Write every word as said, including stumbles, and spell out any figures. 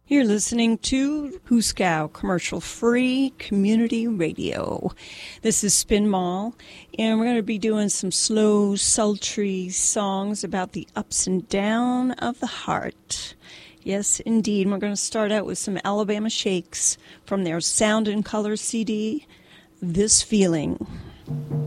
You're listening to Huskow Commercial Free Community Radio. This is Spin Mall, and we're going to be doing some slow, sultry songs about the ups and downs of the heart. Yes, indeed. We're going to start out with some Alabama Shakes from their Sound and Color C D, This Feeling.